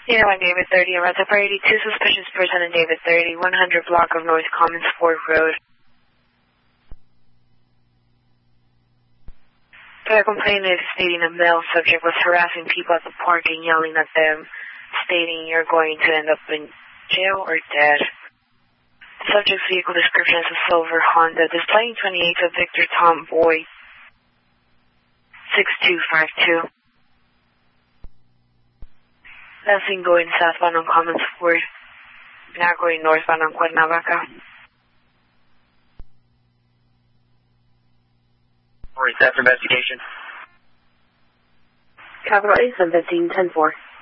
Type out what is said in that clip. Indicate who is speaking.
Speaker 1: Yeah, on David 30, arrest a priority 2 suspicious person in David 30, 100 block of North Commons Ford Road. The complainant is stating a male subject was harassing people at the park and yelling at them, stating you're going to end up in jail or dead. The subject's vehicle description is a silver Honda, displaying 28 of Victor Tom Boyd, 6252. Last seen going southbound on Commons Ford, now going northbound on Cuernavaca.
Speaker 2: Or is that for investigation?
Speaker 1: Capital A, 715, 10-4.